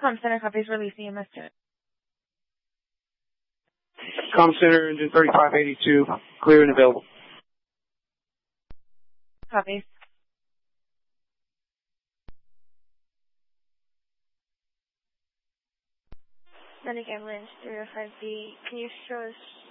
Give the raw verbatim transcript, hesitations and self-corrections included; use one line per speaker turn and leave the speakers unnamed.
Com Center copies releasing a message.
Com Center, engine thirty-five eighty-two, clear and available.
Copies.
Renegade Lynch three oh five B, can you show us